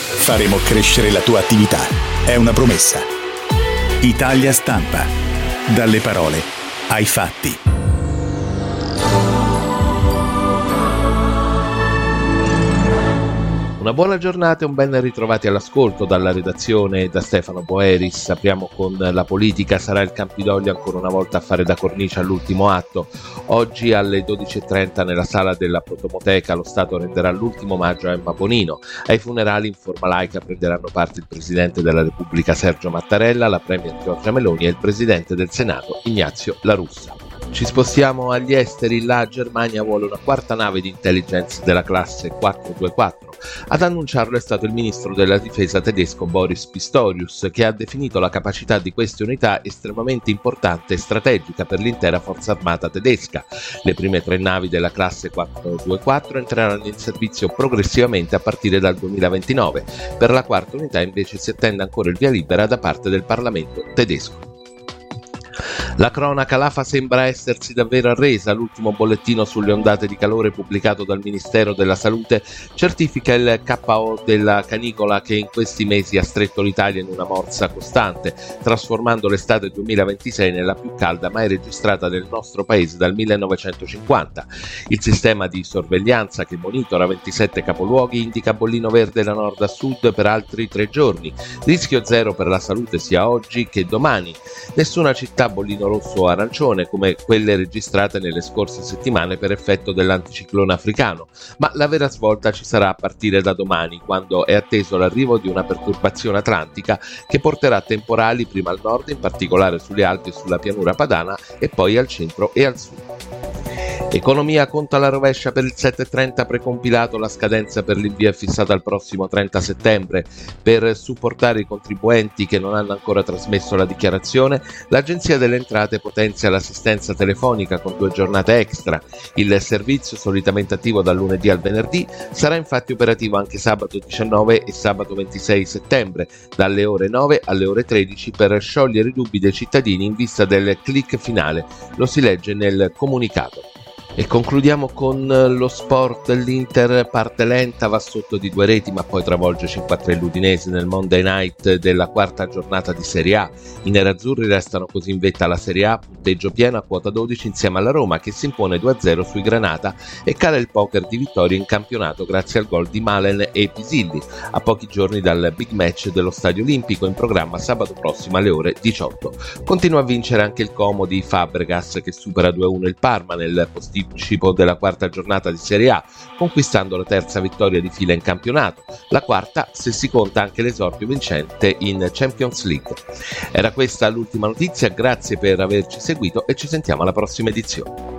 Faremo crescere la tua attività. È una promessa. Italia Stampa. Dalle parole ai fatti. Una buona giornata e un ben ritrovati all'ascolto dalla redazione e da Stefano Boeris. Apriamo con la politica. Sarà il Campidoglio ancora una volta a fare da cornice all'ultimo atto. Oggi alle 12.30 nella sala della Protomoteca lo Stato renderà l'ultimo omaggio a Emma Bonino. Ai funerali in forma laica prenderanno parte il Presidente della Repubblica Sergio Mattarella, la Premier Giorgia Meloni e il Presidente del Senato Ignazio La Russa. Ci spostiamo agli esteri. La Germania vuole una quarta nave di intelligence della classe 424. Ad annunciarlo è stato il ministro della difesa tedesco Boris Pistorius, che ha definito la capacità di queste unità estremamente importante e strategica per l'intera forza armata tedesca. Le prime 3 navi della classe 424 entreranno in servizio progressivamente a partire dal 2029. Per la quarta unità invece si attende ancora il via libera da parte del Parlamento tedesco. La cronaca, l'AFA sembra essersi davvero arresa. L'ultimo bollettino sulle ondate di calore pubblicato dal Ministero della Salute certifica il KO della canicola che in questi mesi ha stretto l'Italia in una morsa costante, trasformando l'estate 2026 nella più calda mai registrata nel nostro paese dal 1950. Il sistema di sorveglianza che monitora 27 capoluoghi indica bollino verde da nord a sud per altri 3 giorni. Rischio zero per la salute sia oggi che domani. Nessuna città bollino rosso o arancione come quelle registrate nelle scorse settimane per effetto dell'anticiclone africano, ma la vera svolta ci sarà a partire da domani, quando è atteso l'arrivo di una perturbazione atlantica che porterà temporali prima al nord, in particolare sulle Alpi e sulla pianura padana, e poi al centro e al sud. Economia, conta alla rovescia per il 730 precompilato. La scadenza per l'invio è fissata al prossimo 30 settembre. Per supportare i contribuenti che non hanno ancora trasmesso la dichiarazione, l'Agenzia delle Entrate potenzia l'assistenza telefonica con 2 giornate extra. Il servizio, solitamente attivo dal lunedì al venerdì, sarà infatti operativo anche sabato 19 e sabato 26 settembre, dalle ore 9 alle ore 13, per sciogliere i dubbi dei cittadini in vista del click finale. Lo si legge nel comunicato. E concludiamo con lo sport. L'Inter parte lenta, va sotto di 2 reti ma poi travolge 5-3 l'Udinese nel Monday Night della quarta giornata di Serie A. I nerazzurri restano così in vetta alla Serie A, punteggio pieno a quota 12 insieme alla Roma che si impone 2-0 sui Granata e cala il poker di vittoria in campionato grazie al gol di Malen e Pisilli, a pochi giorni dal big match dello Stadio Olimpico in programma sabato prossimo alle ore 18. Continua a vincere anche il Como di Fabregas che supera 2-1 il Parma nel posticipo della quarta giornata di Serie A, conquistando la terza vittoria di fila in campionato, la quarta se si conta anche l'esordio vincente in Champions League. Era questa l'ultima notizia, grazie per averci seguito e ci sentiamo alla prossima edizione.